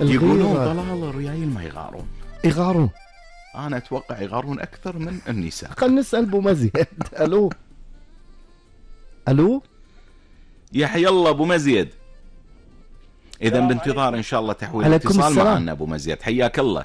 يقولون الغيرة. ضلال الريايل ما يغارون. يغارون. أنا أتوقع يغارون أكثر من النساء. خلنا نسأل أبو مزيد. ألو ألو. يا حي الله أبو مزيد. إذا السلام بانتظار عليكم. إن شاء الله تحويل عليكم اتصال السلام. معنا أبو مزيد، حياك الله.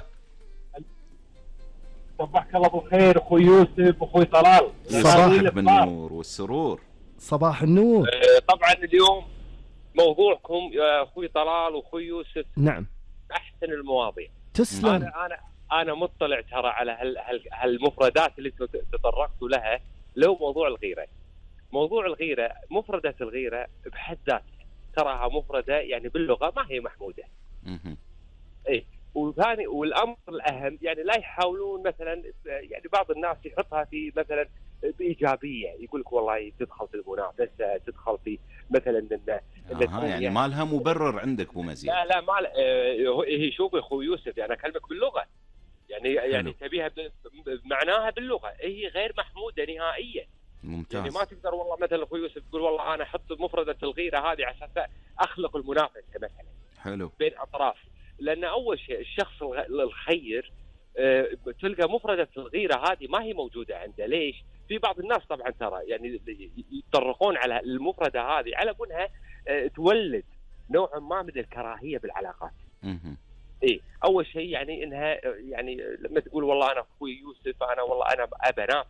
صبحك الله بالخير اخوي يوسف واخوي طلال. صباحك بالنور والسرور. صباح النور. طبعا اليوم موضوعكم يا اخوي طلال واخوي يوسف نعم احسن المواضيع. تسلم. انا مطلع ترى على هالمفردات اللي تطرقتوا لها. لو موضوع الغيره، موضوع الغيره، مفردة الغيره بحد ذاتها تراها مفردة يعني باللغه ما هي محموده. اي وثاني والامر الاهم يعني لا يحاولون مثلا، يعني بعض الناس يحطها في مثلا بايجابيه، يقول لك والله تدخل في المنافسه، تدخل في مثلا يعني ما لها مبرر عندك ابو مزيد. لا ما هي شوف يا اخوي يوسف، يعني اكلمك باللغه، يعني تبيها بمعناها باللغه، هي غير محموده نهائيا. ممتاز. يعني ما تقدر والله مثلا اخوي يوسف تقول والله انا احط مفردة الغيره هذه على اساس اخلق المنافسه مثلا. حلو. بين اطراف، لان اول شيء الشخص الخير تلقى مفردة الغيره هذه ما هي موجوده عنده. ليش؟ في بعض الناس طبعا ترى يعني يتطرقون على المفردة هذه على انها تولد نوعا ما من الكراهيه بالعلاقات. ايه اول شيء يعني انها يعني لما تقول والله انا اخوي يوسف انا والله انا ابناء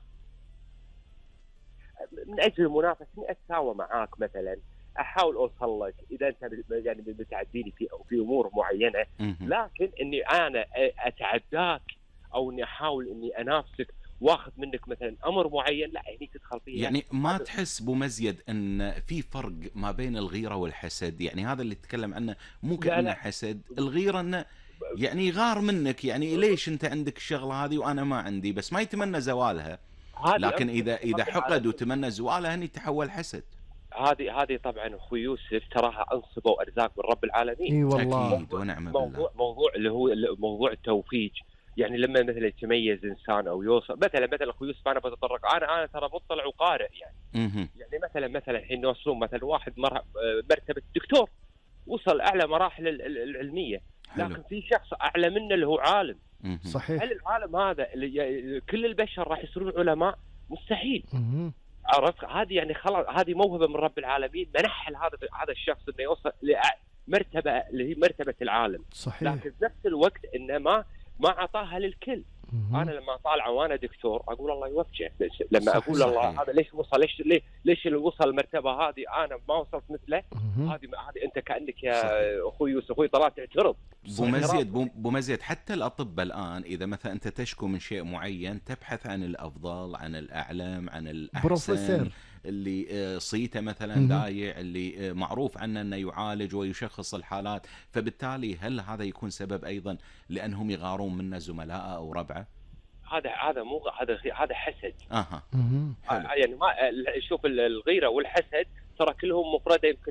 من اجل المنافسه اني اتساوى معاك مثلا، احاول اوصل لك اذا انت يعني بتعديني في امور معينه، لكن اني انا اتعداك او اني احاول اني انافسك واخذ منك مثلا امر معين، لا يعني تدخل فيها. يعني ما تحس ابو مزيد ان في فرق ما بين الغيره والحسد؟ يعني هذا اللي تتكلم عنه مو كأنه حسد، الغيره انه يعني يغار منك، يعني ليش انت عندك الشغله هذه وانا ما عندي، بس ما يتمنى زوالها. لكن اذا حقد وتمنى زوالها هني تحول حسد. هذه طبعا اخوي يوسف تراها انصبه وارزاق من رب العالمين. اي والله. اكيد ونعم بالله. موضوع اللي هو موضوع التوفيق، يعني لما مثلا يتميز انسان او يوصل مثلا اخوي يوسف انا بتطرق انا ترى مطلع وقارئ يعني مثلا الحين يوصلون مثلا واحد مرتبه دكتور، وصل اعلى مراحل العلميه، لكن في شخص اعلى منه اللي هو عالم. صحيح. هل العالم هذا كل البشر راح يصيرون علماء؟ مستحيل. عرفت؟ هذه يعني خلاص هذه موهبه من رب العالمين منحل هذا الشخص انه يوصل لمرتبه اللي هي مرتبه العالم. صحيح. لكن في نفس الوقت انه ما اعطاها للكل. انا لما طالع وانا دكتور اقول الله يوفقه، لما اقول الله هذا ليش وصل، ليش اللي وصل المرتبه هذه انا ما وصلت مثله، هذه انت كانك يا اخوي يوسف اخوي طلعت تعترض. بو مزيد حتى الاطباء الان اذا مثلا انت تشكو من شيء معين تبحث عن الافضل، عن الاعلم، عن الاحسن، بروفيسور اللي صيته مثلا دايع، اللي معروف عنه انه يعالج ويشخص الحالات. فبالتالي هل هذا يكون سبب ايضا لانهم يغارون منا زملائه او ربعه؟ هذا مو هذا حسد. حلو. يعني ما شوف الغيره والحسد ترى كلهم مفردة.